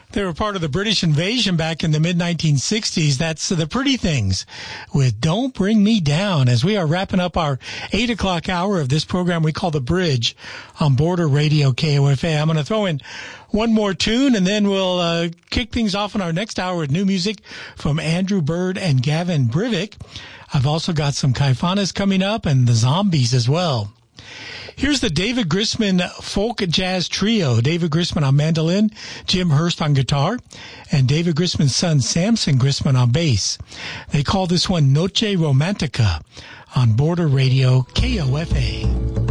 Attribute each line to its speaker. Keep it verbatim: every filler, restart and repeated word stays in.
Speaker 1: They were part of the British invasion back in the mid nineteen sixties. That's The Pretty Things with Don't Bring Me Down, as we are wrapping up our eight o'clock hour of this program we call The Bridge on Border Radio K O F A. I'm going to throw in one more tune, and then we'll uh, kick things off in our next hour with new music from Andrew Bird and Gavin Brivik. I've also got some Caifanes coming up and the Zombies as well. Here's the David Grisman Folk Jazz Trio. David Grisman on mandolin, Jim Hurst on guitar, and David Grisman's son Samson Grisman on bass. They call this one Noche Romantica on Border Radio K O F A.